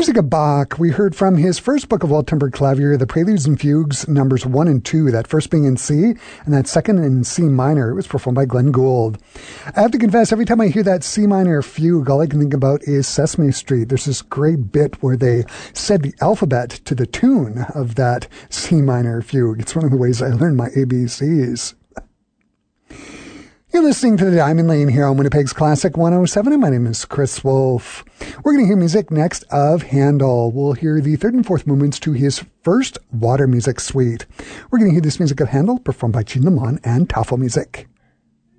music of Bach, we heard from his first book of All-Tempered Clavier, the Preludes and Fugues, numbers 1 and 2, that first being in C, and that second in C minor. It was performed by Glenn Gould. I have to confess, every time I hear that C minor fugue, all I can think about is Sesame Street. There's this great bit where they said the alphabet to the tune of that C minor fugue. It's one of the ways I learned my ABCs. You're listening to the Diamond Lane here on Winnipeg's Classic 107, and my name is Chris Wolf. We're going to hear music next of Handel. We'll hear the third and fourth movements to his first Water Music Suite. We're going to hear this music of Handel performed by Jean Lamont and Tafelmusik.